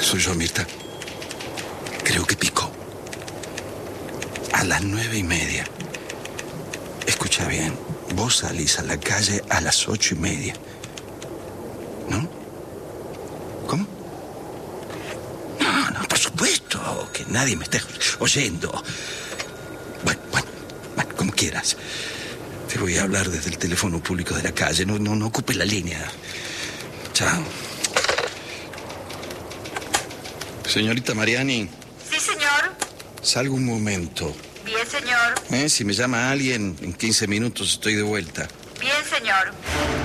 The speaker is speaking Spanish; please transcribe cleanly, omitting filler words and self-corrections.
Soy yo, Mirta. Creo que picó. A las 9:30. Escucha bien. Vos salís a la calle a las 8:30. ¿No? ¿Cómo? No, por supuesto. Que nadie me esté oyendo. Bueno, como quieras. Te voy a hablar desde el teléfono público de la calle. No ocupes la línea. Chao. Señorita Mariani. Sí, señor. Salgo un momento. Bien, señor. Si me llama alguien, en 15 minutos estoy de vuelta. Bien, señor.